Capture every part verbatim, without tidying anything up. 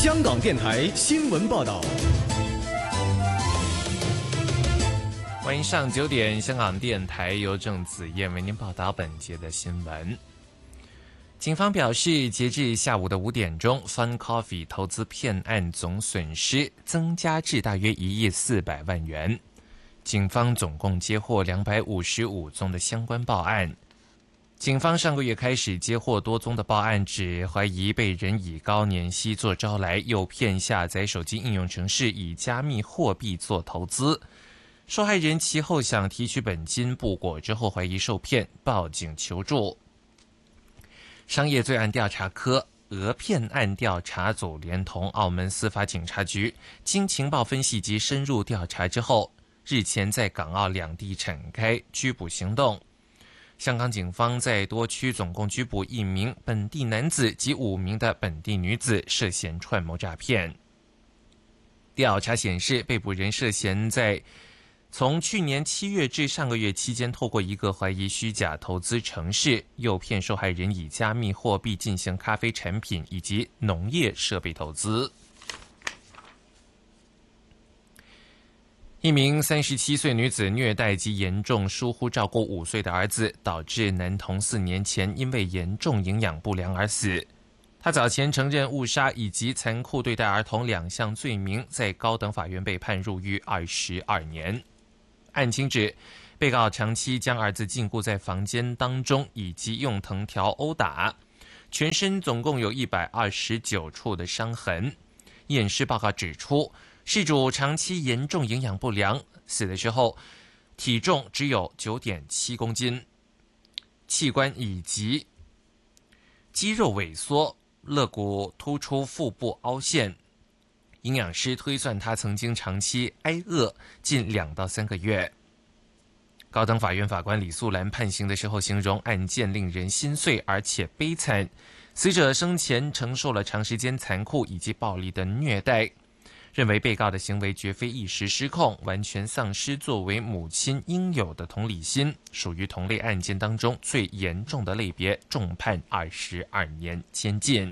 香港电台新闻报道。 欢迎上九点，香港电台由郑子燕为您报道本节的新闻。警方表示，截至下午的五点钟 ，Fun Coffee 投资骗案总损失增加至大约一亿四百万元。警方总共接获两百五十五宗的相关报案。警方上个月开始接获多宗的报案，指怀疑被人以高年息做招来，诱骗下载手机应用程式以加密货币做投资。受害人其后想提取本金不果之后，怀疑受骗，报警求助。商业罪案调查科讹骗案调查组连同澳门司法警察局经情报分析及深入调查之后，日前在港澳两地展开拘捕行动。香港警方在多区总共拘捕一名本地男子及五名的本地女子，涉嫌串谋诈骗。调查显示，被捕人涉嫌在从去年七月至上个月期间，透过一个怀疑虚假投资程式，诱骗受害人以加密货币进行咖啡产品以及农业设备投资。一名三十七岁女子虐待及严重疏忽照顾五岁的儿子，导致男童四年前因为严重营养不良而死。他早前承认误杀以及残酷对待儿童两项罪名，在高等法院被判入狱二十二年。案情指，被告长期将儿子禁锢在房间当中，以及用藤条殴打，全身总共有一百二十九处的伤痕。验尸报告指出，事主长期严重营养不良，死的时候体重只有 九点七公斤，器官以及肌肉萎缩，肋骨突出，腹部凹陷。营养师推算他曾经长期挨饿近两到三个月。高等法院法官李素兰判刑的时候形容案件令人心碎而且悲惨，死者生前承受了长时间残酷以及暴力的虐待，认为被告的行为绝非一时失控，完全丧失作为母亲应有的同理心，属于同类案件当中最严重的类别，重判二十二年监禁。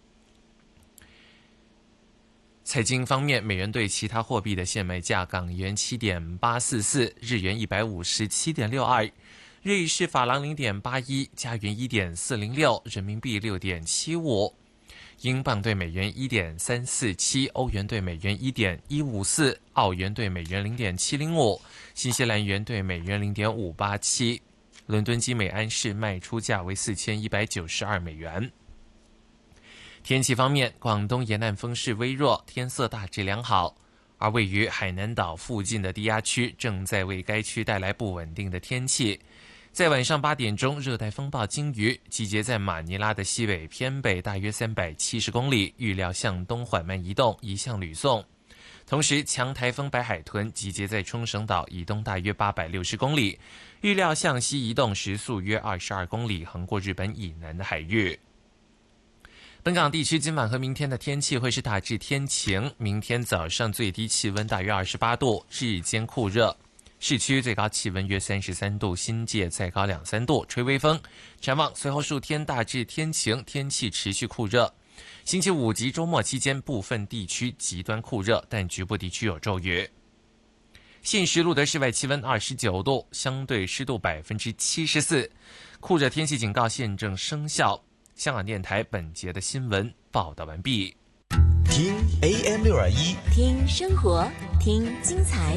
财经方面，美元对其他货币的现卖价：港元 七点八四四， 日元 一百五十七点六二， 瑞士法郎 零点八一， 加元 一点四零六， 人民币 六点七五， 英镑对美元 一点三四七， 欧元对美元 一点一五四， 澳元对美元 零点七零五， 新西兰元对美元 零点五八七。 伦敦基美安市卖出价为四千一百九十二美元。天气方面，广东沿岸风势微弱，天色大致良好，而位于海南岛附近的低压区正在为该区带来不稳定的天气。在晚上八点钟，热带风暴鲸鱼集结在马尼拉的西北偏北大约三百七十公里，预料向东缓慢移动，移向吕宋。同时，强台风白海豚集结在冲绳岛以东大约八百六十公里，预料向西移动，时速约二十二公里，横过日本以南的海域。本港地区今晚和明天的天气会是大致天晴，明天早上最低气温大约二十八度，日间酷热，市区最高气温约三十三度，新界再高两三度，吹微风。展望随后数天大致天晴，天气持续酷热。星期五及周末期间部分地区极端酷热，但局部地区有骤雨。现时录得室外气温二十九度，相对湿度百分之七十四，酷热天气警告现正生效。香港电台本节的新闻报道完毕。 听 A M 六二一， 听生活，听精彩。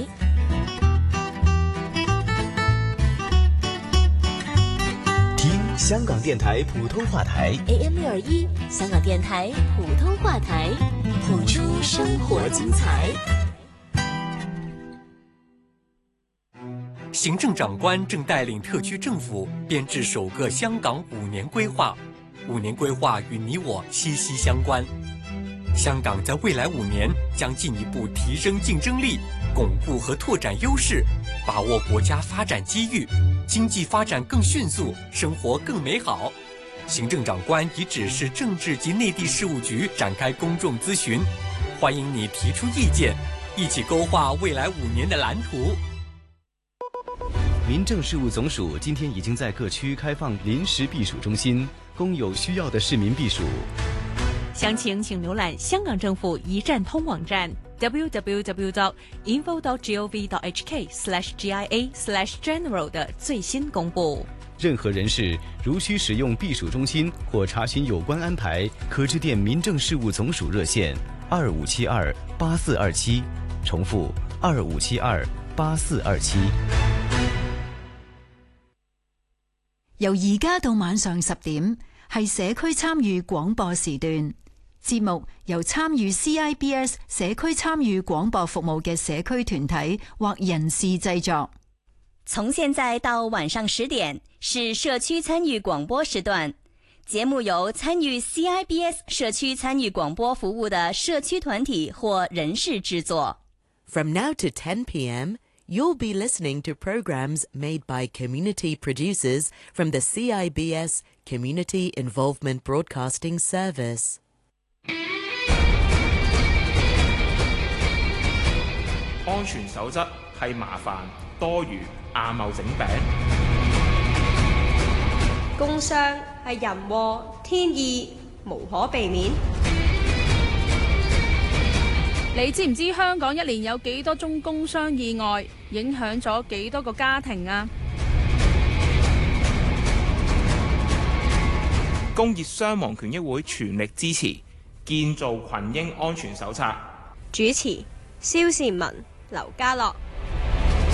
听香港电台普通话台 A M 六二一，香港电台普通话台，谱出生活精彩。 行政长官正带领特区政府编制首个香港五年规划。五年规划与你我息息相关。香港在未来五年将进一步提升竞争力，巩固和拓展优势，把握国家发展机遇，经济发展更迅速，生活更美好。行政长官已指示政治及内地事务局展开公众咨询，欢迎你提出意见，一起勾画未来五年的蓝图。 民政事务总署今天已经在各区开放临时避暑中心，供有需要的市民避暑。 详情請瀏覽香港政府一站通網站 double-u double-u double-u dot info dot gov dot h k slash G I A slash general 的最新公布。 任何人士如需使用避暑中心或查询有关安排，可致电民政事务总署热線二五七二八四二七，重複二五七二八四二七。 由而家到晚上十點，係社區參與廣播時段。節目由參與 C I B S 社區參與廣播服務嘅社區團體或人士製作。 從現在到晚上十點是社區參與廣播時段，節目由參與 C I B S 社區參與廣播服務的社區團體或人士製作。 From now to ten p.m., you'll be listening to programs made by community producers from the C I B S Community Involvement Broadcasting Service. 安全守則係麻煩多餘亞貿整餅， 工傷係人禍天意，無可避免。 你知唔知香港一年有幾多宗工傷意外，影響咗幾多個家庭啊？ 工業傷亡權益會全力支持建造群英安全手冊。 主持蕭善文、劉家樂。